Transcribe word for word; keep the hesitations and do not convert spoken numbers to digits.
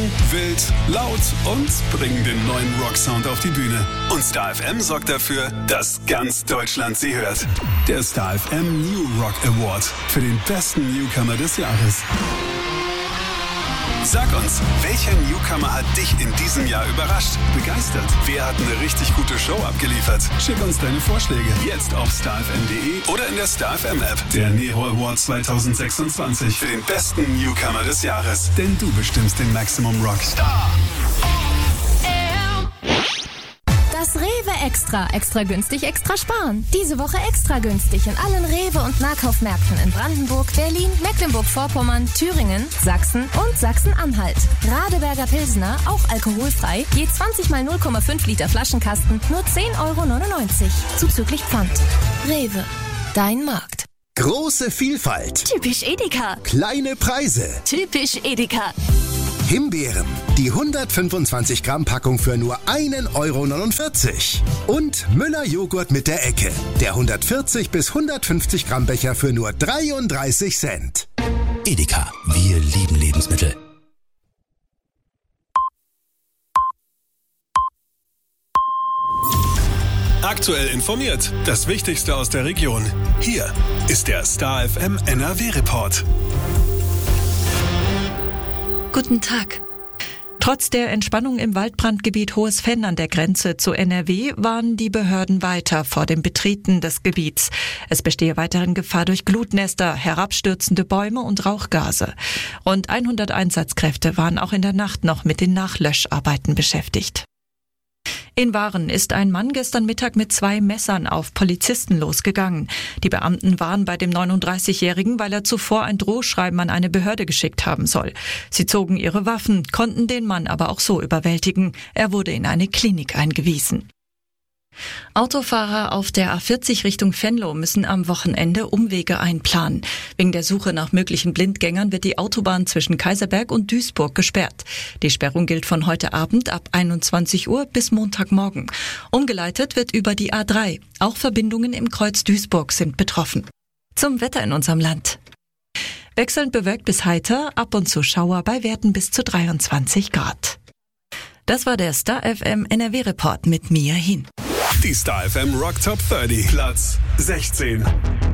Jung, wild, laut und bringen den neuen Rocksound auf die Bühne. Und Star F M sorgt dafür, dass ganz Deutschland sie hört. Der Star F M New Rock Award für den besten Newcomer des Jahres. Sag uns, welcher Newcomer hat dich in diesem Jahr überrascht, begeistert? Wer hat eine richtig gute Show abgeliefert? Schick uns deine Vorschläge jetzt auf star f m punkt d e oder in der Star F M App. Der Nero Award zwanzig sechsundzwanzig für den besten Newcomer des Jahres. Denn du bestimmst den Maximum Rock. Star. Das Rewe Extra. Extra günstig, extra sparen. Diese Woche extra günstig in allen Rewe- und Nahkaufmärkten in Brandenburg, Berlin, Mecklenburg-Vorpommern, Thüringen, Sachsen und Sachsen-Anhalt. Radeberger Pilsner, auch alkoholfrei, je zwanzig mal null Komma fünf Liter Flaschenkasten, nur zehn Euro neunundneunzig. Zuzüglich Pfand. Rewe. Dein Markt. Große Vielfalt. Typisch Edeka. Kleine Preise. Typisch Edeka. Himbeeren. Die hundertfünfundzwanzig Gramm Packung für nur einen Euro neunundvierzig. Und Müller Joghurt mit der Ecke. Der hundertvierzig bis hundertfünfzig Gramm Becher für nur dreiunddreißig Cent. Edeka. Wir lieben Lebensmittel. Aktuell informiert. Das Wichtigste aus der Region. Hier ist der Star F M N R W-Report. Guten Tag. Trotz der Entspannung im Waldbrandgebiet Hohes-Venn an der Grenze zu N R W warnen die Behörden weiter vor dem Betreten des Gebiets. Es bestehe weiterhin Gefahr durch Glutnester, herabstürzende Bäume und Rauchgase. Rund hundert Einsatzkräfte waren auch in der Nacht noch mit den Nachlöscharbeiten beschäftigt. In Waren ist ein Mann gestern Mittag mit zwei Messern auf Polizisten losgegangen. Die Beamten waren bei dem neununddreißigjährigen, weil er zuvor ein Drohschreiben an eine Behörde geschickt haben soll. Sie zogen ihre Waffen, konnten den Mann aber auch so überwältigen. Er wurde in eine Klinik eingewiesen. Autofahrer auf der A vierzig Richtung Venlo müssen am Wochenende Umwege einplanen. Wegen der Suche nach möglichen Blindgängern wird die Autobahn zwischen Kaiserberg und Duisburg gesperrt. Die Sperrung gilt von heute Abend ab einundzwanzig Uhr bis Montagmorgen. Umgeleitet wird über die A drei. Auch Verbindungen im Kreuz Duisburg sind betroffen. Zum Wetter in unserem Land. Wechselnd bewölkt bis heiter, ab und zu Schauer bei Werten bis zu dreiundzwanzig Grad. Das war der Star F M N R W-Report mit Mia Hin. Die Star F M Rock Top dreißig, Platz sechzehn.